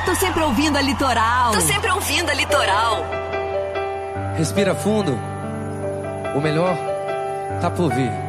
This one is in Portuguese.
Tô sempre ouvindo a Litoral. Tô sempre ouvindo a Litoral. Respira fundo. O melhor tá por vir.